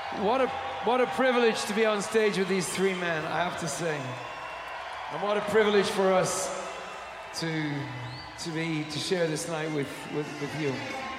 What a privilege to be on stage with these three men, I have to say. And what a privilege for us to share this night with you.